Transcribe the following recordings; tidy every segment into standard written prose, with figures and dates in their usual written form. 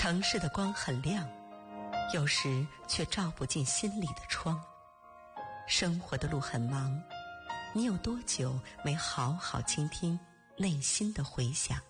城市的光很亮，有时却照不进心里的窗。生活的路很忙，你有多久没好好倾听内心的回响？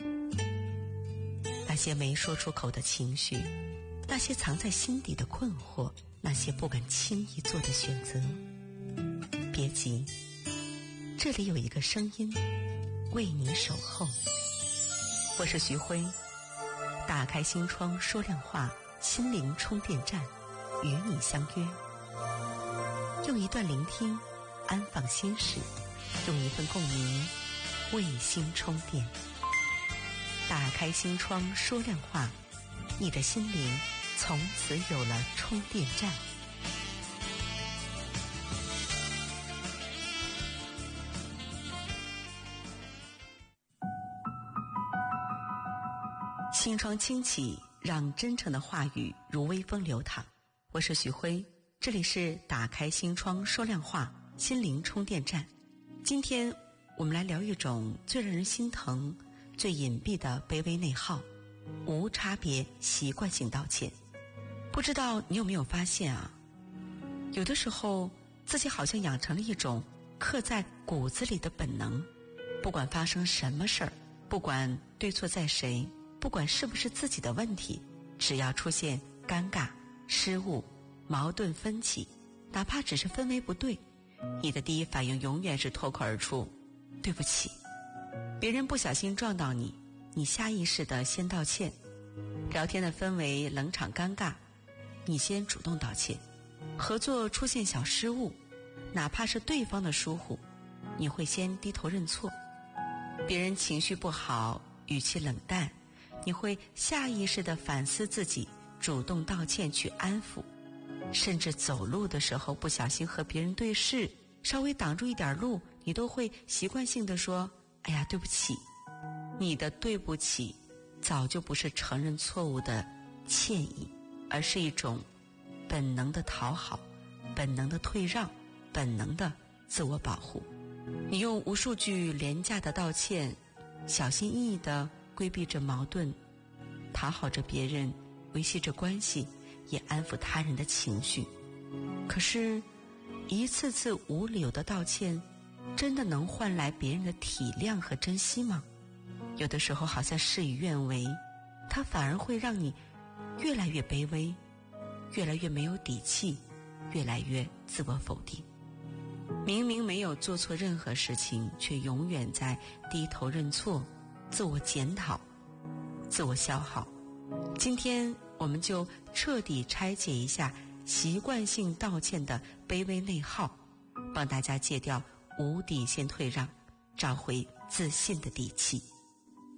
那些没说出口的情绪，那些藏在心底的困惑，那些不敢轻易做的选择。别急，这里有一个声音为你守候。我是徐辉，打开心窗说亮话，心灵充电站，与你相约。用一段聆听安放心事，用一份共鸣为心充电。打开心窗说亮话，你的心灵从此有了充电站。心窗轻启，让真诚的话语如微风流淌。我是许辉，这里是打开心窗说亮话，心灵充电站。今天我们来聊一种最让人心疼、最隐蔽的卑微内耗——无差别习惯性道歉。不知道你有没有发现啊？有的时候自己好像养成了一种刻在骨子里的本能，不管发生什么事儿，不管对错在谁，不管是不是自己的问题，只要出现尴尬、失误、矛盾分歧，哪怕只是氛围不对，你的第一反应永远是脱口而出对不起。别人不小心撞到你，你下意识地先道歉。聊天的氛围冷场尴尬，你先主动道歉。合作出现小失误，哪怕是对方的疏忽，你会先低头认错。别人情绪不好，语气冷淡，你会下意识地反思自己，主动道歉去安抚。甚至走路的时候不小心和别人对视，稍微挡住一点路，你都会习惯性地说哎呀对不起。你的对不起早就不是承认错误的歉意，而是一种本能的讨好，本能的退让，本能的自我保护。你用无数句廉价的道歉，小心翼翼地规避着矛盾，讨好着别人，维系着关系，也安抚他人的情绪。可是一次次无理由的道歉，真的能换来别人的体谅和珍惜吗？有的时候好像事与愿违，它反而会让你越来越卑微，越来越没有底气，越来越自我否定。明明没有做错任何事情，却永远在低头认错，自我检讨，自我消耗。今天我们就彻底拆解一下习惯性道歉的卑微内耗，帮大家戒掉无底线退让，找回自信的底气。